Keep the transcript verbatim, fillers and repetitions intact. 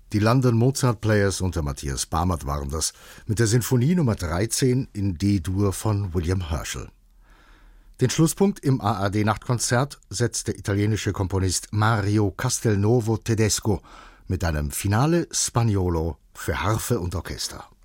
Die London Mozart Players unter Matthias Barmert waren das, mit der Sinfonie Nummer dreizehn in D-Dur von William Herschel. Den Schlusspunkt im A R D-Nachtkonzert setzt der italienische Komponist Mario Castelnuovo Tedesco mit einem Finale Spagnolo für Harfe und Orchester.